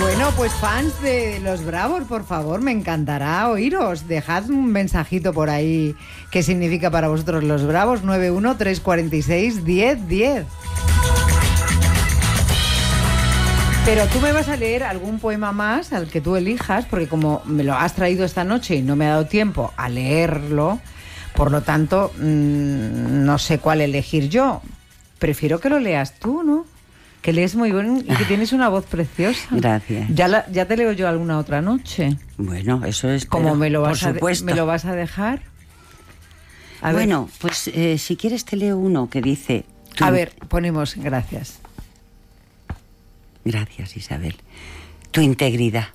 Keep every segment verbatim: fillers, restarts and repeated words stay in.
Bueno, pues fans de Los Bravos, por favor, me encantará oíros. Dejad un mensajito por ahí. ¿Qué significa para vosotros Los Bravos? nueve uno tres cuatro seis, uno cero uno cero. Pero tú me vas a leer algún poema más al que tú elijas, porque como me lo has traído esta noche y no me ha dado tiempo a leerlo, por lo tanto, mmm, no sé cuál elegir yo. Prefiero que lo leas tú, ¿no? Que lees muy bien y que tienes una voz preciosa. Gracias. Ya, la, ya te leo yo alguna otra noche. Bueno, eso es. ¿Cómo me lo vas por a supuesto. me lo vas a dejar? A bueno, ver. pues eh, si quieres te leo uno que dice... A ver, ponemos gracias. Gracias, Isabel. Tu integridad.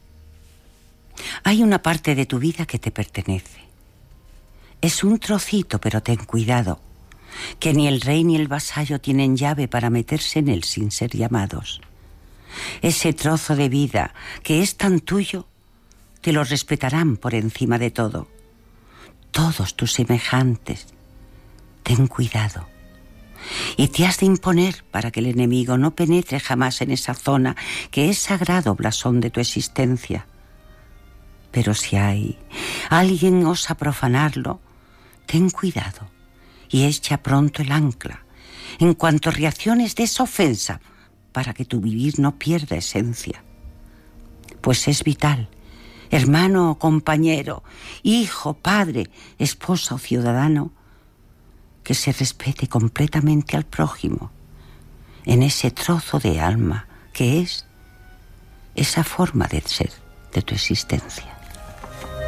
Hay una parte de tu vida que te pertenece. Es un trocito, pero ten cuidado, que ni el rey ni el vasallo tienen llave para meterse en él sin ser llamados. Ese trozo de vida que es tan tuyo, te lo respetarán por encima de todo. Todos tus semejantes. Ten cuidado. Y te has de imponer para que el enemigo no penetre jamás en esa zona que es sagrado blasón de tu existencia. Pero si hay alguien osa profanarlo, ten cuidado y echa pronto el ancla en cuanto reacciones de esa ofensa para que tu vivir no pierda esencia. Pues es vital, hermano o compañero, hijo, padre, esposa o ciudadano, que se respete completamente al prójimo en ese trozo de alma que es esa forma de ser de tu existencia.